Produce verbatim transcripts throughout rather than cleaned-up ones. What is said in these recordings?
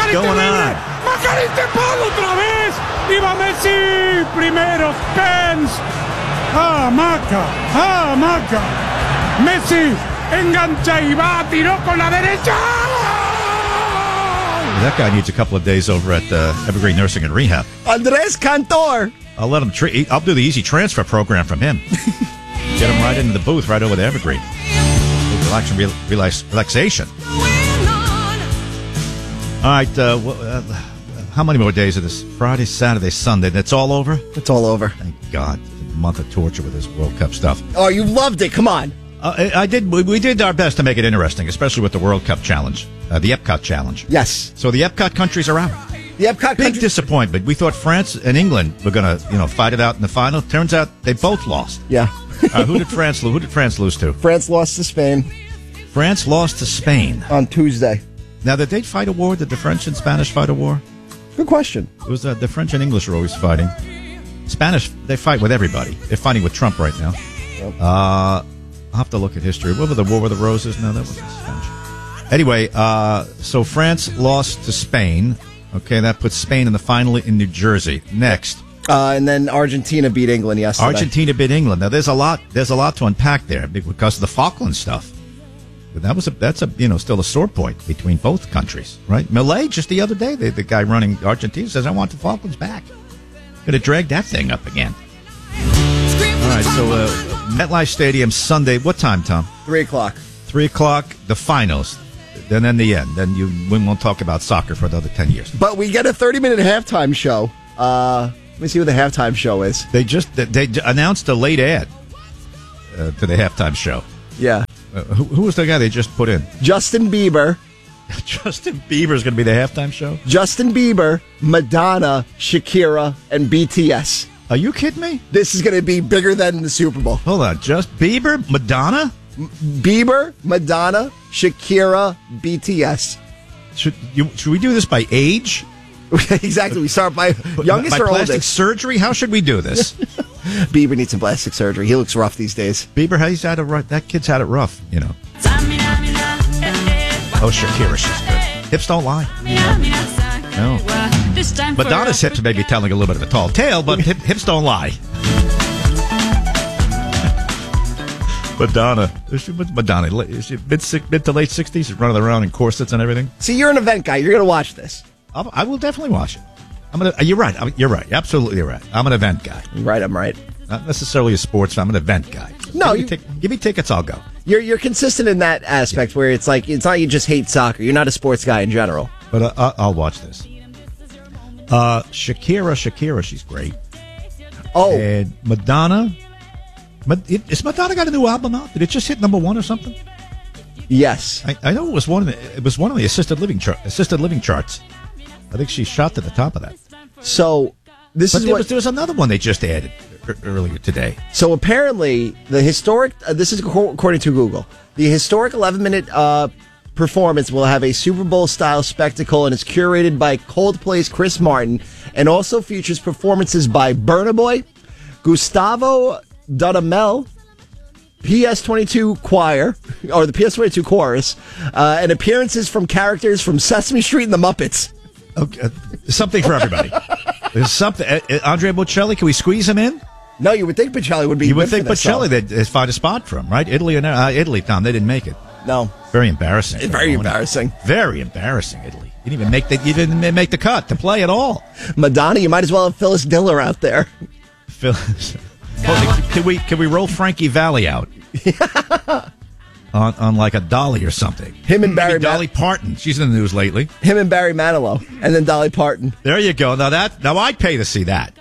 going on? Macariste Pablo otra vez. Iba Messi. Primero Spence. Ah, Maca. Ah, Maca. Messi engancha y va. Tiró con la derecha. That guy needs a couple of days over at uh, Evergreen Nursing and Rehab. Andres Cantor. I'll let him. Tra- I'll do the easy transfer program from him. Get him right into the booth, right over to Evergreen. Relax, relax, relaxation. All right. Uh, uh, how many more days of this? Friday, Saturday, Sunday. That's all over? It's all over. Thank God. It's a month of torture with this World Cup stuff. Oh, you loved it. Come on. Uh, I, I did. We, we did our best to make it interesting, especially with the World Cup challenge, uh, the Epcot challenge. Yes. So the Epcot countries are out. The Epcot Big countries. disappointment. We thought France and England were going to, you know, fight it out in the final. Turns out they both lost. Yeah. uh, who did France lose? Who did France lose to? France lost to Spain. France lost to Spain on Tuesday. Now, did they fight a war? Did the French and Spanish fight a war? Good question. It was uh, the French and English are always fighting. Spanish, they fight with everybody. They're fighting with Trump right now. Yep. Uh, I'll have to look at history. What was the War with the Roses? No, that wasn't Spanish. Anyway, uh, so France lost to Spain. Okay, that puts Spain in the final in New Jersey. Next. Uh, and then Argentina beat England yesterday. Argentina beat England. Now, there's a lot. There's a lot to unpack there because of the Falkland stuff. But that was a. That's a. You know, still a sore point between both countries, right? Milei just the other day, the, the guy running Argentina says, "I want the Falklands back." Going to drag that thing up again. All right. So, uh, MetLife Stadium Sunday. What time, Tom? Three o'clock. Three o'clock. The finals. Then, then the end. Then you we won't talk about soccer for another ten years. But we get a thirty-minute halftime show. Uh, let me see what the halftime show is. They just they, they announced a late ad uh, to the halftime show. Yeah. Uh, who, who was the guy they just put in? Justin Bieber. Justin Bieber is going to be the halftime show? Justin Bieber, Madonna, Shakira, and B T S. Are you kidding me? This is going to be bigger than the Super Bowl. Hold on. Just Bieber, Madonna? M- Bieber, Madonna, Shakira, B T S. Should, you, should we do this by age? Exactly. We start by youngest by or plastic oldest. surgery? How should we do this? Bieber needs some plastic surgery. He looks rough these days. Bieber, he's had a rough, that kid's had it rough, you know. Oh, Shakira, she's good. Hips don't lie. No. Madonna's hips may be telling a little bit of a tall tale, but hip, hips don't lie. Madonna. Is she, Madonna, is she mid, mid to late sixties, running around in corsets and everything? See, you're an event guy. You're going to watch this. I'll, I will definitely watch it. I'm gonna. You're right. I'm, you're right. Absolutely, you're right. I'm an event guy. Right, I'm right. Not necessarily a sports fan. I'm an event guy. No, give me, you, tic- give me tickets. I'll go. You're you're consistent in that aspect where it's like it's not you just hate soccer. You're not a sports guy in general. But uh, uh, I'll watch this. Uh, Shakira, Shakira, she's great. Oh, and Madonna. Is Madonna got a new album out? Did it just hit number one or something? Yes, I, I know it was one of the. It was one of the assisted living char- assisted living charts. I think she shot to the top of that. So this but is there what was, there was another one they just added earlier today. So apparently, the historic. Uh, this is according to Google. The historic eleven-minute uh, performance will have a Super Bowl-style spectacle, and is curated by Coldplay's Chris Martin, and also features performances by Burna Boy, Gustavo Dudamel, P S twenty-two Choir, or the P S twenty-two Chorus, uh, and appearances from characters from Sesame Street and the Muppets. Okay, something for everybody. There's something. Uh, Andre Bocelli, can we squeeze him in? No, you would think Bocelli would be. You would good think for this Bocelli song. they'd find a spot for him, right? Italy, and uh, Italy, Tom. They didn't make it. No, very embarrassing. It's very embarrassing. Very embarrassing. Italy. You didn't even make the. You didn't make the cut to play at all. Madonna, you might as well have Phyllis Diller out there. Phyllis. Oh, can we can we roll Frankie Valli out? on on like a Dolly or something. Him and Barry Maybe Dolly Man- Parton. She's in the news lately. Him and Barry Manilow, and then Dolly Parton. There you go. Now that now I'd pay to see that.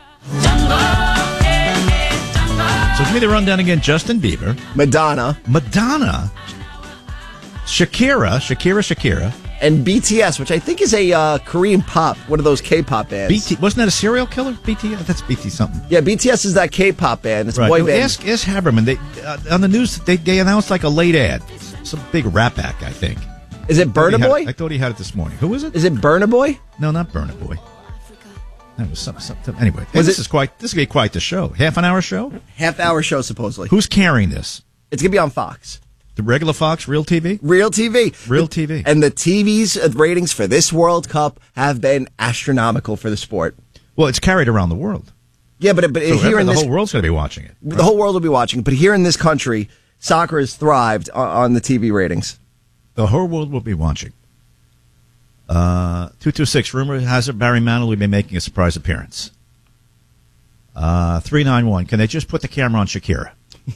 So give me the rundown again. Justin Bieber, Madonna, Madonna, Shakira, Shakira, Shakira, and B T S, which I think is a uh, Korean pop, one of those K-pop bands. B T wasn't that a serial killer? B T S, that's B T something. Yeah, B T S is that K-pop band. It's a right. boy band. Ask, ask Haberman. They uh, on the news they they announced like a late ad. Some big rap act, I think. Is it Burna Boy? I thought he had it this morning. Who is it? Is it Burna Boy? No, not Burna Boy. That was something. Some, anyway, hey, was this it, is quite. This is gonna be quite the show. Half an hour show. Half hour show supposedly. Who's carrying this? It's gonna be on Fox. The regular Fox, Real T V? Real T V. Real T V. And the T V's ratings for this World Cup have been astronomical for the sport. Well, it's carried around the world. Yeah, but, but So here in the this... whole world's going to be watching it. The whole world will be watching. But here in this country, soccer has thrived on, on the T V ratings. The whole world will be watching. Uh, two two six, rumor has it Barry Manilow will be making a surprise appearance. Uh, three nine one, can they just put the camera on Shakira?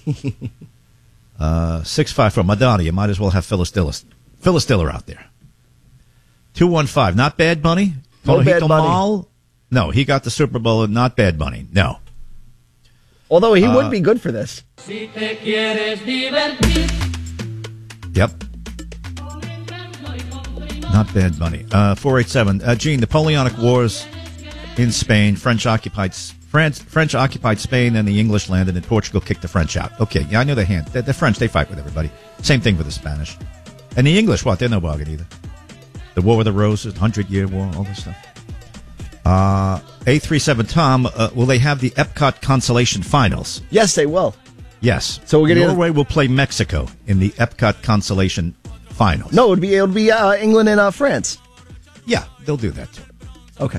uh, six five four, Madonna, you might as well have Phyllis Diller, Phyllis Diller out there. two one five, not Bad Bunny? No Tonito Bad Bunny. Mal? No, he got the Super Bowl and not Bad Bunny. No. Although he Uh, would be good for this. Yep. Not Bad Bunny. Uh, four eight seven. Uh, Gene, Napoleonic Wars in Spain. French occupied France. French occupied Spain, and the English landed, and Portugal kicked the French out. Okay, yeah, I know the hand. The, the French, they fight with everybody. Same thing with the Spanish. And the English, what? They're no bargain either. The War of the Roses, Hundred Year War, all this stuff. Uh, eight three seven. Tom, uh, will they have the Epcot Consolation Finals? Yes, they will. Yes. So we're gonna- Norway will play Mexico in the Epcot Consolation Finals. No, it would be it would be uh, England and uh, France. Yeah, they'll do that too. Okay.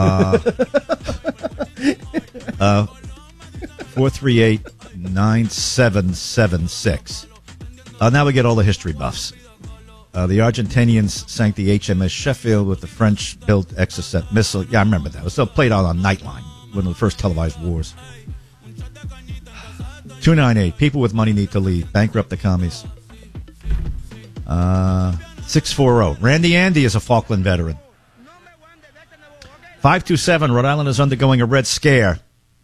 Uh, four three eight nine seven seven six. Uh, now we get all the history buffs. Uh, the Argentinians sank the H M S Sheffield with the French-built Exocet missile. Yeah, I remember that. It was still played out on Nightline, one of the first televised wars. two nine eight. People with money need to leave. Bankrupt the commies. Uh, six forty. Randy Andy is a Falkland veteran. five two seven. Rhode Island is undergoing a red scare.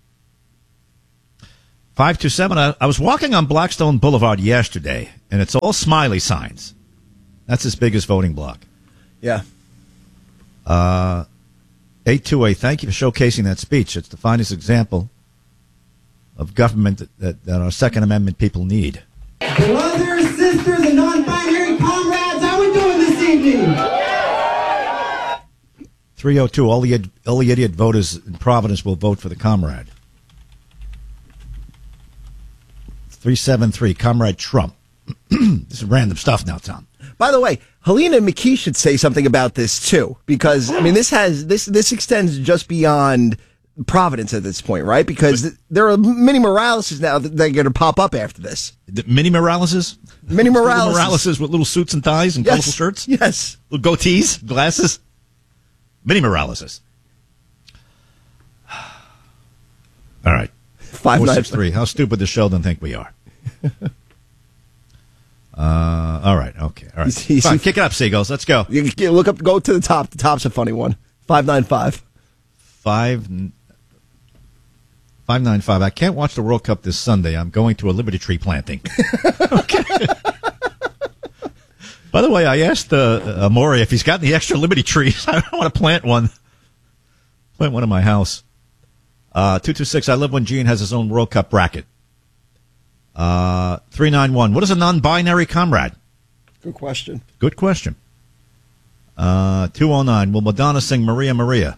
five two seven. I, I was walking on Blackstone Boulevard yesterday, and it's all smiley signs. That's as big as voting block. Yeah. Uh, eight two eight. Thank you for showcasing that speech. It's the finest example of government that, that, that our Second Amendment people need. Brothers, sisters, and non-binary comrades, how we doing this evening? three oh two. All the, all the idiot voters in Providence will vote for the comrade. three seven three. Comrade Trump. This is random stuff now, Tom. By the way, Helena McKee should say something about this too, because I mean this has this this extends just beyond Providence at this point, right? Because th- there are many Moraleses now that they're going to pop up after this. The mini Moraleses? Many Moraleses. Little Moraleses with little suits and ties and Yes. colorful shirts? Yes. Little goatees, glasses? Mini Moraleses. All right. Five four nine six three. How stupid does Sheldon think we are? uh, all right. Okay. All right. He's- he's- Fine, kick it up, Seagulls. Let's go. You can look up, go to the top. The top's a funny one. Five nine five. Five. Five nine five. I can't watch the World Cup this Sunday. I'm going to a Liberty Tree planting. Okay. By the way, I asked uh, Amore if he's got any extra Liberty trees. I want to plant one. Plant one in my house. Uh, two two six. I love when Gene has his own World Cup bracket. Uh, three nine one. What is a non-binary comrade? Good question. Good question. Uh, two oh nine. Will Madonna sing Maria Maria?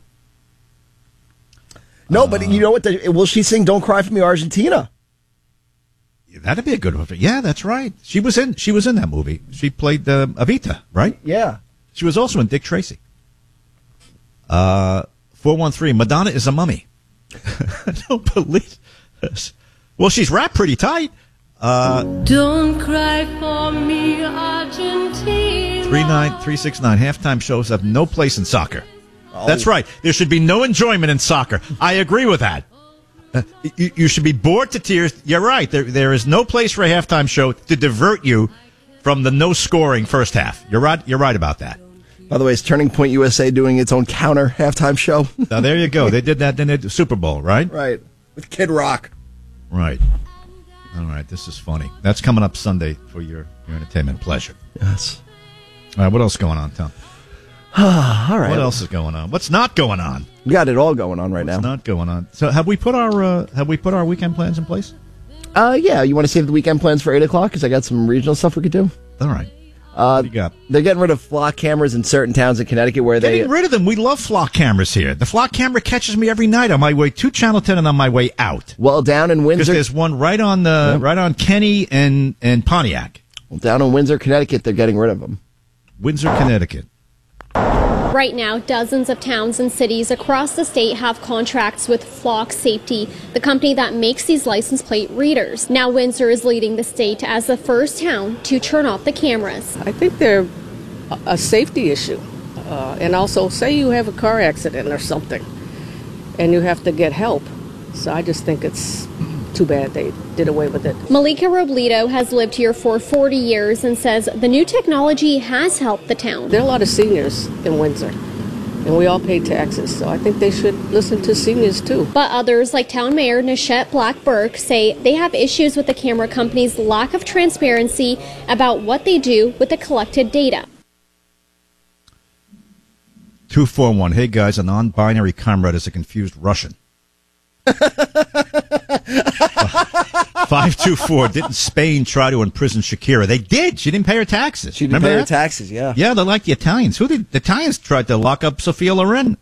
No, but you know what? The, will she sing "Don't Cry for Me, Argentina"? That'd be a good one. Yeah, that's right. She was in. She was in that movie. She played uh, Evita, right? Yeah. She was also in Dick Tracy. Uh, four one three. Madonna is a mummy. I don't believe this. Well, she's wrapped pretty tight. Uh, Don't cry for me, Argentina. three nine three six nine. Halftime shows have no place in soccer. That's right. There should be no enjoyment in soccer. I agree with that. Uh, you, you should be bored to tears. You're right. There, there is no place for a halftime show to divert you from the no scoring first half. You're right. You're right about that. By the way, is Turning Point U S A doing its own counter halftime show? Now there you go. They did that. Then they did the Super Bowl, right? Right. With Kid Rock. Right. All right. This is funny. That's coming up Sunday for your, your entertainment pleasure. Yes. All right. What else is going on, Tom? All right. What else is going on? What's not going on? We got it all going on right What's now. not going on? So have we put our uh, have we put our weekend plans in place? Uh, yeah. You want to save the weekend plans for eight o'clock? Because I got some regional stuff we could do. All right. Uh, What do you got? They're getting rid of flock cameras in certain towns in Connecticut where they. Getting rid of them. We love flock cameras here. The flock camera catches me every night on my way to Channel ten and on my way out. Well, down in Because Windsor. there's one right on the Yep. right on Kenny and and Pontiac. Well, down in Windsor, Connecticut, they're getting rid of them. Windsor, Connecticut. Right now, dozens of towns and cities across the state have contracts with Flock Safety, the company that makes these license plate readers. Now Windsor is leading the state as the first town to turn off the cameras. I think they're a safety issue. Uh, and also, say you have a car accident or something, and you have to get help. So I just think it's too bad they did away with it. Malika Robledo has lived here for forty years and says the new technology has helped the town. There are a lot of seniors in Windsor, and we all pay taxes, so I think they should listen to seniors too. But others, like Town Mayor Nishette Black-Burke, say they have issues with the camera company's lack of transparency about what they do with the collected data. two four one. Hey, guys, a non-binary comrade is a confused Russian. five two four. Didn't Spain try to imprison Shakira? They did. She didn't pay her taxes. She didn't Remember pay her that? taxes, yeah. Yeah, they're like the Italians. Who did the Italians tried to lock up Sophia Loren?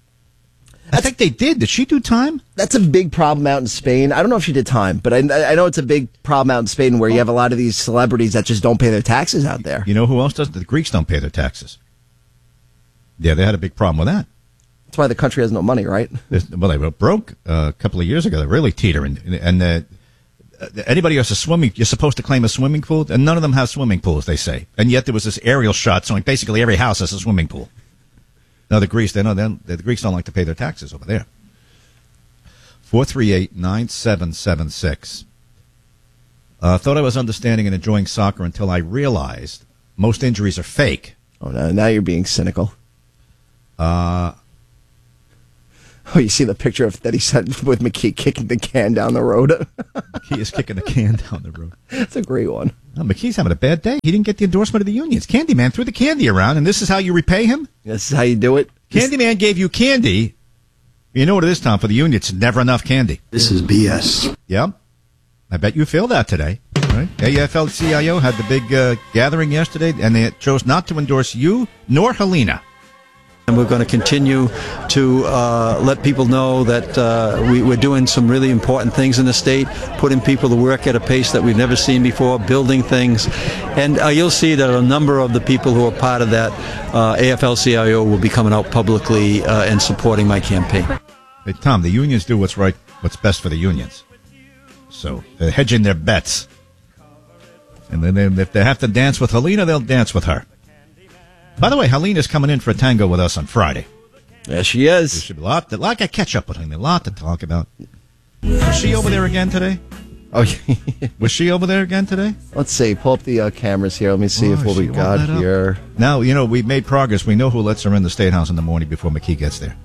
I think they did. Did she do time? That's a big problem out in Spain. I don't know if she did time, but I, I know it's a big problem out in Spain where you have a lot of these celebrities that just don't pay their taxes out there. You know who else does? The Greeks don't pay their taxes. Yeah, they had a big problem with that. That's why the country has no money, right? Well, they were broke uh, a couple of years ago. They're really teetering. And uh, anybody who has a swimming, you're supposed to claim a swimming pool, and none of them have swimming pools, they say. And yet there was this aerial shot showing basically every house has a swimming pool. No, the Greeks, they know the Greeks don't like to pay their taxes over there. four three eight, nine seven seven six. I uh, thought I was understanding and enjoying soccer until I realized most injuries are fake. Oh, no, now you're being cynical. Uh... Oh, you see the picture of that he sent with McKee kicking the can down the road? McKee is kicking the can down the road. That's a great one. Oh, McKee's having a bad day. He didn't get the endorsement of the unions. Candyman threw the candy around, and this is how you repay him? This is how you do it? Candyman gave you candy. You know what it is, Tom? For the union, it's never enough candy. This is B S. Yep. I bet you feel that today. Right? A F L C I O had the big uh, gathering yesterday, and they chose not to endorse you nor Helena. And we're going to continue to uh, let people know that uh, we, we're doing some really important things in the state, putting people to work at a pace that we've never seen before, building things. And uh, you'll see that a number of the people who are part of that uh, A F L C I O will be coming out publicly uh, and supporting my campaign. Hey, Tom, the unions do what's right, what's best for the unions. So they're hedging their bets. And then they, if they have to dance with Helena, they'll dance with her. By the way, Helena's coming in for a tango with us on Friday. Yes, she is. There should be a lot, to, lot to catch up with Helena, a lot to talk about. Was she over there again today? Oh, yeah. Was she over there again today? Let's see. Pull up the uh, cameras here. Let me see Oh, if what we she got won't let up. here. Now, you know, we've made progress. We know who lets her in the State House in the morning before McKee gets there.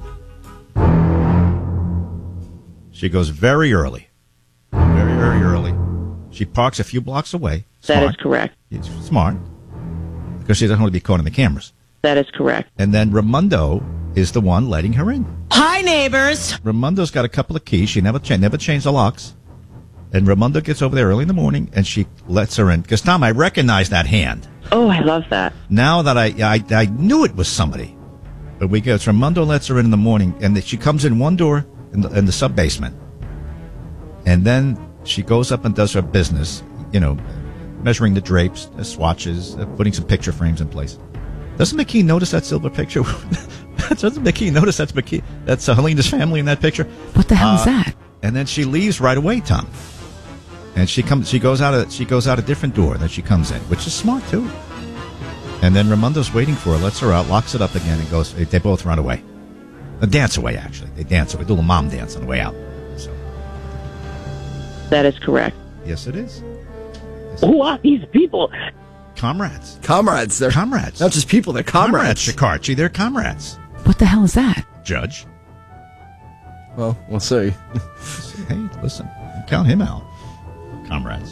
She goes very early. Very, very early. She parks a few blocks away. Smart. That is correct. It's smart. Because she doesn't want to be caught in the cameras. That is correct. And then Raimondo is the one letting her in. Hi, neighbors. Raimondo's got a couple of keys. She never, cha- never changed the locks. And Raimondo gets over there early in the morning, and she lets her in. Because, Tom, I recognize that hand. Oh, I love that. Now that I, I, I knew it was somebody. But we go, so Raimondo lets her in in the morning, and she comes in one door in the, in the sub-basement. And then she goes up and does her business, you know, measuring the drapes, the swatches, uh, putting some picture frames in place. Doesn't McKee notice that silver picture? Doesn't McKee notice that's McKee? That's uh, Helena's family in that picture. What the hell uh, is that? And then she leaves right away, Tom. And she comes. She goes out. A, she goes out a different door that she comes in, which is smart too. And then Raimondo's waiting for her, lets her out, locks it up again, and goes. They both run away. They dance away. Actually, they dance away. Do a mom dance on the way out. So. That is correct. Yes, it is. Who are these people? Comrades. Comrades. They're comrades. Not just people, they're comrades. Comrades, Shikarchi. They're comrades. What the hell is that? Judge. Well, we'll see. Hey, listen. Count him out. Comrades.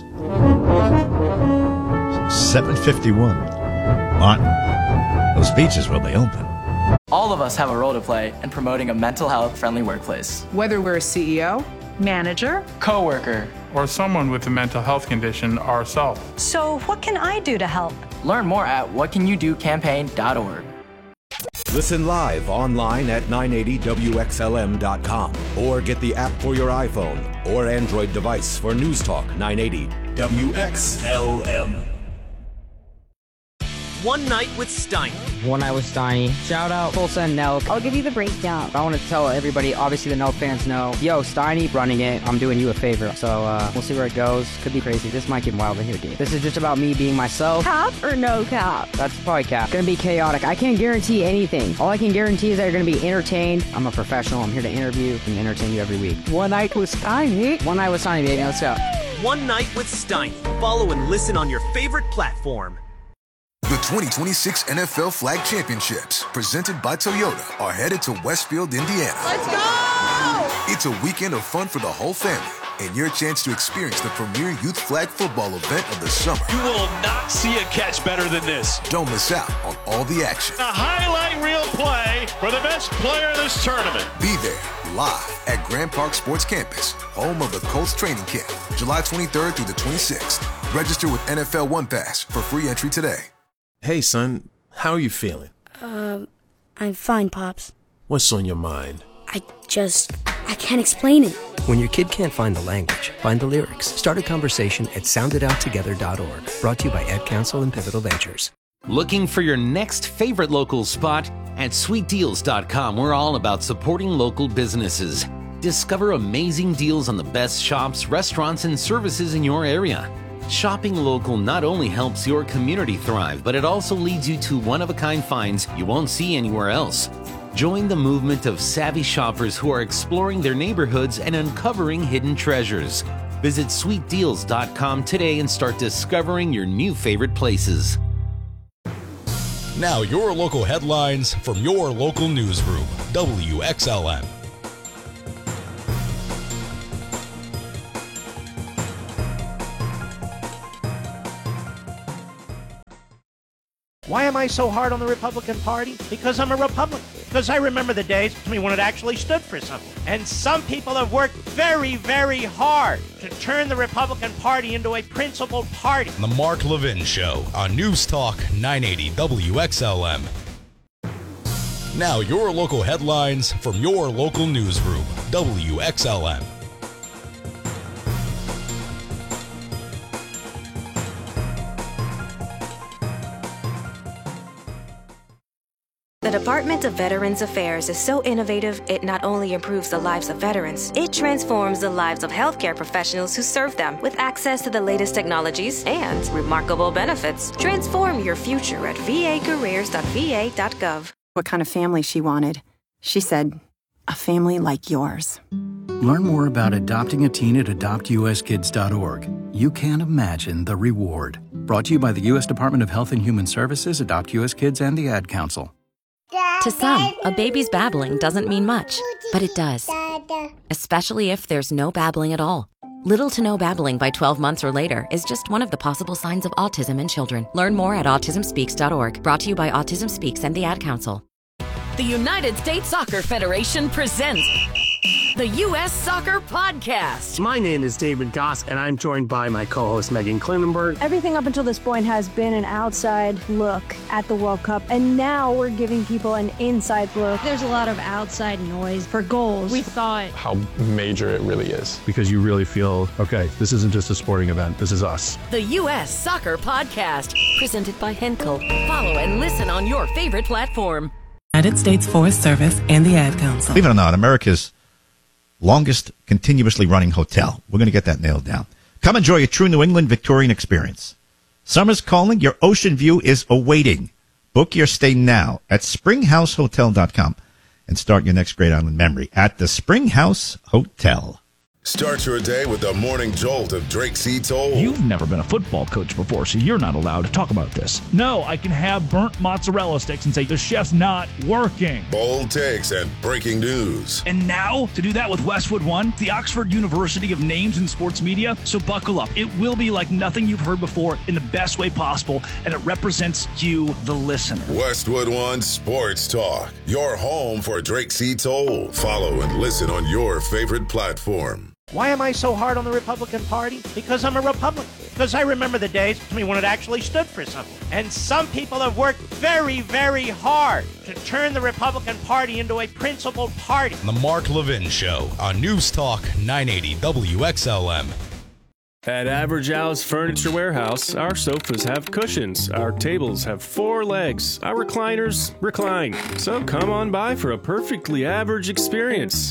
seven fifty-one. Martin. Those beaches will be open. All of us have a role to play in promoting a mental health friendly workplace. Whether we're a C E O, manager, coworker, or someone with a mental health condition ourselves. So what can I do to help? Learn more at what can you do campaign dot org. Listen live online at nine eighty W X L M dot com or get the app for your iPhone or Android device for News Talk nine eighty W X L M. One Night with Steiny. One Night with Steiny. Shout out Tulsa and Nelk. I'll give you the breakdown. I want to tell everybody, obviously the Nelk fans know, yo, Steiny running it, I'm doing you a favor. So uh, we'll see where it goes. Could be crazy. This might get wild in here, dude. This is just about me being myself. Cap or no cap? That's probably cap. Gonna be chaotic. I can't guarantee anything. All I can guarantee is that you're gonna be entertained. I'm a professional. I'm here to interview and entertain you every week. One Night with Steiny. One Night with Steiny, baby. Let's go. One Night with Steiny. Follow and listen on your favorite platform. The twenty twenty-six N F L Flag Championships, presented by Toyota, are headed to Westfield, Indiana. Let's go! It's a weekend of fun for the whole family, and your chance to experience the premier youth flag football event of the summer. You will not see a catch better than this. Don't miss out on all the action. A highlight reel play for the best player in this tournament. Be there, live at Grand Park Sports Campus, home of the Colts training camp, July twenty-third through the twenty-sixth. Register with N F L One Pass for free entry today. Hey, son, how are you feeling? Um, I'm fine, Pops. What's on your mind? I just, I can't explain it. When your kid can't find the language, find the lyrics. Start a conversation at sound it out together dot org. Brought to you by Ed Council and Pivotal Ventures. Looking for your next favorite local spot? At sweet deals dot com, we're all about supporting local businesses. Discover amazing deals on the best shops, restaurants, and services in your area. Shopping local not only helps your community thrive, but it also leads you to one-of-a-kind finds you won't see anywhere else. Join the movement of savvy shoppers who are exploring their neighborhoods and uncovering hidden treasures. Visit sweet deals dot com today and start discovering your new favorite places. Now your local headlines from your local newsroom, W X L M. Why am I so hard on the Republican Party? Because I'm a Republican. Because I remember the days when it actually stood for something. And some people have worked very, very hard to turn the Republican Party into a principled party. The Mark Levin Show on News Talk nine eighty W X L M. Now your local headlines from your local newsroom, W X L M. The Department of Veterans Affairs is so innovative, it not only improves the lives of veterans, it transforms the lives of healthcare professionals who serve them with access to the latest technologies and remarkable benefits. Transform your future at v a careers dot v a dot gov. What kind of family she wanted. She said, a family like yours. Learn more about adopting a teen at adopt u s kids dot org. You can't imagine the reward. Brought to you by the U S Department of Health and Human Services, Adopt U S Kids, and the Ad Council. To some, a baby's babbling doesn't mean much, but it does. Especially if there's no babbling at all. Little to no babbling by twelve months or later is just one of the possible signs of autism in children. Learn more at autism speaks dot org. Brought to you by Autism Speaks and the Ad Council. The United States Soccer Federation presents the U S Soccer Podcast. My name is David Goss, and I'm joined by my co-host Megan Klinenberg. Everything up until this point has been an outside look at the World Cup, and now we're giving people an inside look. There's a lot of outside noise for goals. We thought how major it really is. Because you really feel, okay, this isn't just a sporting event, this is us. The U S Soccer Podcast, presented by Henkel. Follow and listen on your favorite platform. United States Forest Service and the Ad Council. Believe it or not, America's longest continuously running hotel. We're going to get that nailed down. Come enjoy a true New England Victorian experience. Summer's calling. Your ocean view is awaiting. Book your stay now at spring house hotel dot com and start your next great island memory at the Spring House Hotel. Start your day with the morning jolt of Drake C. Toll. You've never been a football coach before, so you're not allowed to talk about this. No, I can have burnt mozzarella sticks and say the chef's not working. Bold takes and breaking news. And now, to do that with Westwood One, the Oxford University of Names in Sports Media. So buckle up. It will be like nothing you've heard before in the best way possible, and it represents you, the listener. Westwood One Sports Talk, your home for Drake C. Toll. Follow and listen on your favorite platform. Why am I so hard on the Republican Party? Because I'm a Republican. Because I remember the days when it actually stood for something. And some people have worked very, very hard to turn the Republican Party into a principled party. The Mark Levin Show on News Talk nine eighty W X L M. At Average Al's Furniture Warehouse, our sofas have cushions, our tables have four legs, our recliners recline. So come on by for a perfectly average experience.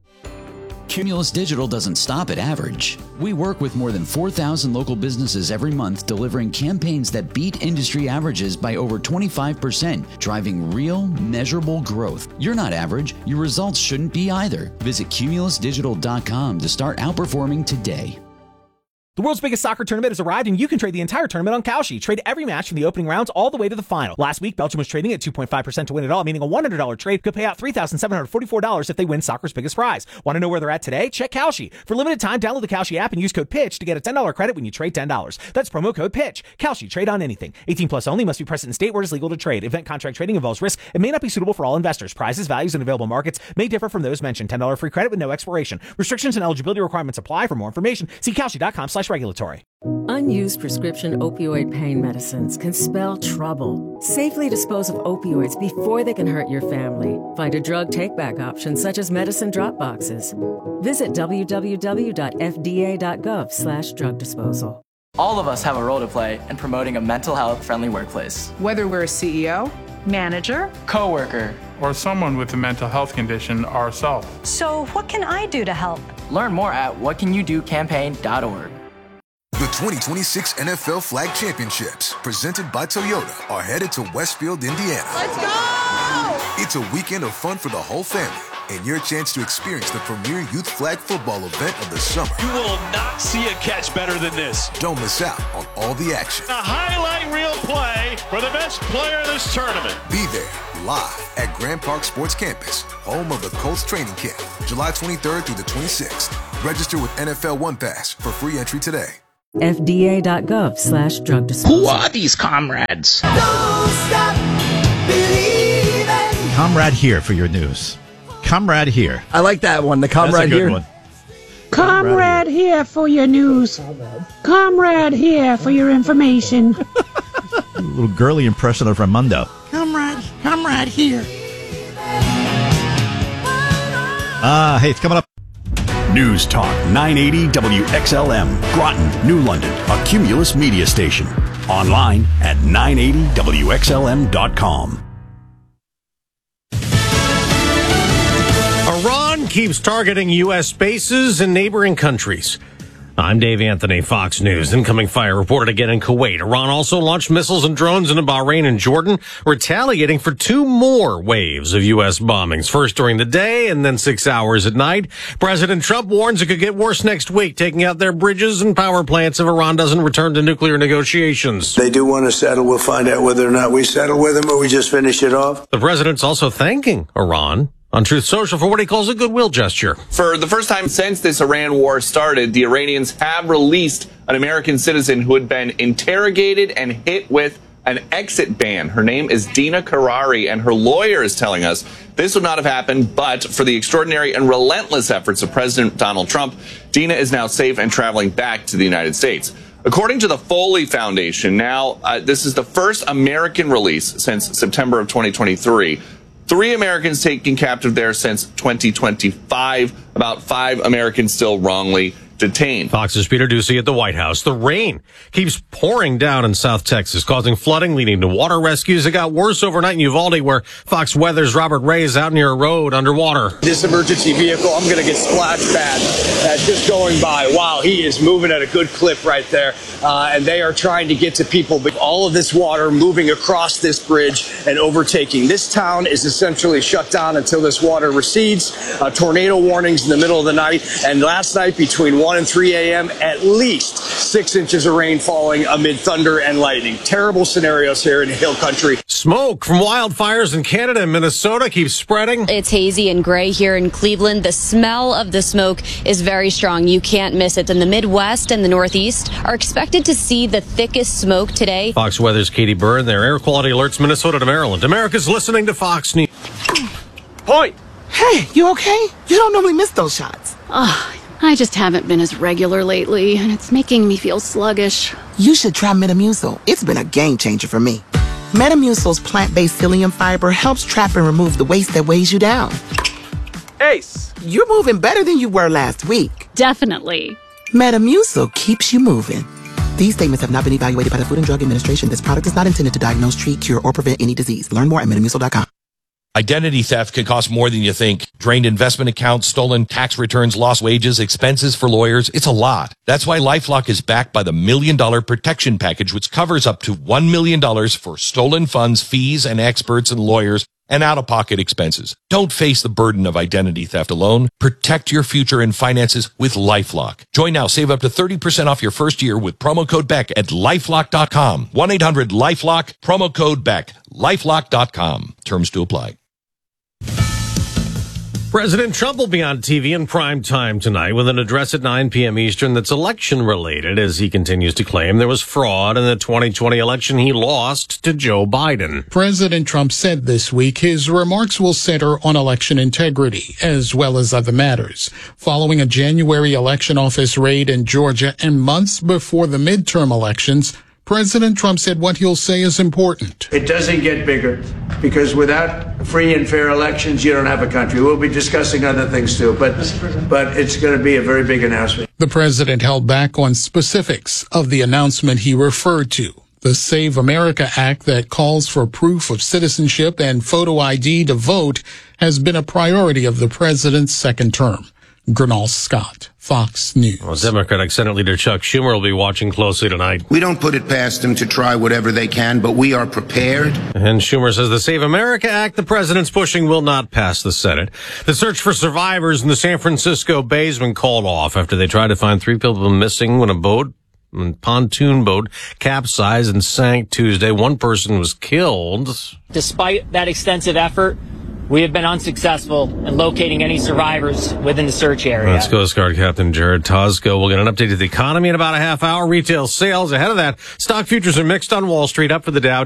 Cumulus Digital doesn't stop at average. We work with more than four thousand local businesses every month, delivering campaigns that beat industry averages by over twenty-five percent, driving real, measurable growth. You're not average. Your results shouldn't be either. Visit cumulus digital dot com to start outperforming today. The world's biggest soccer tournament has arrived, and you can trade the entire tournament on Kalshi. Trade every match from the opening rounds all the way to the final. Last week, Belgium was trading at two point five percent to win it all, meaning a one hundred dollars trade could pay out three thousand seven hundred forty-four dollars if they win soccer's biggest prize. Want to know where they're at today? Check Kalshi. For limited time, download the Kalshi app and use code PITCH to get a ten dollars credit when you trade ten dollars. That's promo code PITCH. Kalshi. Trade on anything. eighteen plus only. Must be present in state where it is legal to trade. Event contract trading involves risk and may not be suitable for all investors. Prizes, values, and available markets may differ from those mentioned. ten dollars free credit with no expiration. Restrictions and eligibility requirements apply. For more information, see kalshi dot com slash regulatory. Unused prescription opioid pain medicines can spell trouble. Safely dispose of opioids before they can hurt your family. Find a drug take-back option such as medicine drop boxes. Visit w w w dot f d a dot gov slash drug disposal. All of us have a role to play in promoting a mental health friendly workplace. Whether we're a C E O, manager, coworker, or someone with a mental health condition ourselves. So what can I do to help? Learn more at what can you do campaign dot org. The twenty twenty-six N F L Flag Championships, presented by Toyota, are headed to Westfield, Indiana. Let's go! It's a weekend of fun for the whole family, and your chance to experience the premier youth flag football event of the summer. You will not see a catch better than this. Don't miss out on all the action. A highlight reel play for the best player of this tournament. Be there, live at Grand Park Sports Campus, home of the Colts training camp, July twenty-third through the twenty-sixth. Register with N F L One Pass for free entry today. f d a dot gov slash drug disposal. Who are these comrades? Don't stop believing. Comrade here for your news. Comrade here. I like that one. The comrade That's a good here. One. Comrade, comrade here. here for your news. Comrade here for your information. A little girly impression of Raimundo. Comrade, comrade here. Ah, uh, hey, it's coming up. News Talk nine eighty W X L M, Groton, New London, a Cumulus media station. Online at nine eighty W X L M dot com. Iran keeps targeting U S bases in neighboring countries. I'm Dave Anthony, Fox News. Incoming fire reported again in Kuwait. Iran also launched missiles and drones into Bahrain and Jordan, retaliating for two more waves of U S bombings, first during the day and then six hours at night. President Trump warns it could get worse next week, taking out their bridges and power plants if Iran doesn't return to nuclear negotiations. They do want to settle. We'll find out whether or not we settle with them or we just finish it off. The president's also thanking Iran on Truth Social for what he calls a goodwill gesture. For the first time since this Iran war started, the Iranians have released an American citizen who had been interrogated and hit with an exit ban. Her name is Dina Karari, and her lawyer is telling us this would not have happened but for the extraordinary and relentless efforts of President Donald Trump. Dina is now safe and traveling back to the United States. According to the Foley Foundation, now uh, this is the first American release since September of twenty twenty-three. Three Americans taken captive there since twenty twenty-five. About five Americans still wrongly detained. Fox's Peter Doocy at the White House. The rain keeps pouring down in South Texas, causing flooding, leading to water rescues. It got worse overnight in Uvalde, where Fox Weather's Robert Ray is out near a road underwater. This emergency vehicle, I'm going to get splashed bad. Uh, just going by. Wow, he is moving at a good clip right there. Uh, and they are trying to get to people, but all of this water moving across this bridge and overtaking. This town is essentially shut down until this water recedes. Uh, tornado warnings in the middle of the night. And last night between one and three a.m., at least six inches of rain falling amid thunder and lightning. Terrible scenarios here in Hill Country. Smoke from wildfires in Canada and Minnesota keeps spreading. It's hazy and gray here in Cleveland. The smell of the smoke is very strong. You can't miss it. And the Midwest and the Northeast are expected to see the thickest smoke today. Fox Weather's Katie Byrne. Their air quality alerts Minnesota to Maryland. America's listening to Fox News. Point. Hey, you okay? You don't normally miss those shots. Oh, I just haven't been as regular lately, and it's making me feel sluggish. You should try Metamucil. It's been a game changer for me. Metamucil's plant-based psyllium fiber helps trap and remove the waste that weighs you down. Ace, you're moving better than you were last week. Definitely. Metamucil keeps you moving. These statements have not been evaluated by the Food and Drug Administration. This product is not intended to diagnose, treat, cure, or prevent any disease. Learn more at metamucil dot com. Identity theft can cost more than you think. Drained investment accounts, stolen tax returns, lost wages, expenses for lawyers. It's a lot. That's why LifeLock is backed by the Million Dollar Protection Package, which covers up to one million dollars for stolen funds, fees, and experts and lawyers, and out-of-pocket expenses. Don't face the burden of identity theft alone. Protect your future and finances with LifeLock. Join now. Save up to thirty percent off your first year with promo code Beck at lifelock dot com. one eight hundred LifeLock, promo code Beck. lifelock dot com. Terms to apply. President Trump will be on T V in prime time tonight with an address at nine p.m. Eastern that's election-related, as he continues to claim there was fraud in the twenty twenty election he lost to Joe Biden. President Trump said this week his remarks will center on election integrity, as well as other matters. Following a January election office raid in Georgia and months before the midterm elections, President Trump said what he'll say is important. It doesn't get bigger, because without free and fair elections, you don't have a country. We'll be discussing other things too, but but it's going to be a very big announcement. The president held back on specifics of the announcement he referred to. The Save America Act that calls for proof of citizenship and photo I D to vote has been a priority of the president's second term. Gernal Scott, Fox News. Well, Democratic Senate Leader Chuck Schumer will be watching closely tonight. We don't put it past them to try whatever they can, but we are prepared. And Schumer says the Save America Act the president's pushing will not pass the Senate. The search for survivors in the San Francisco Bay has been called off after they tried to find three people missing when a boat, a pontoon boat, capsized and sank Tuesday. One person was killed. Despite that extensive effort, we have been unsuccessful in locating any survivors within the search area. That's Coast Guard Captain Jared Tosco. We'll get an update of the economy in about a half hour. Retail sales ahead of that. Stock futures are mixed on Wall Street, up for the Dow.